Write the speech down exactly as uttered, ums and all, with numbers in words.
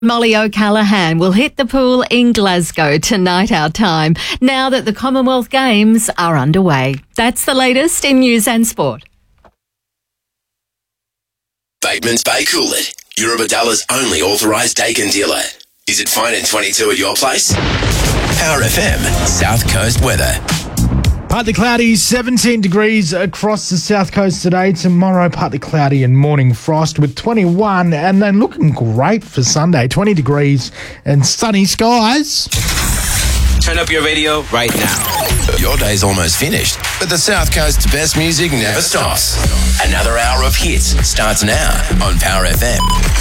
Molly O'Callaghan will hit the pool in Glasgow tonight our time, now that the Commonwealth Games are underway. That's the latest in news and sport. Bateman's Bay Coolid, Eurobadalla's only authorised Dakin dealer. Is it fine in twenty-two at your place? Power F M, South Coast weather. Partly cloudy, seventeen degrees across the south coast today. Tomorrow, partly cloudy and morning frost with twenty-one, and then looking great for Sunday, twenty degrees and sunny skies. Turn up your radio right now. Your day's almost finished, but the South Coast's best music never stops. Another hour of hits starts now on Power F M.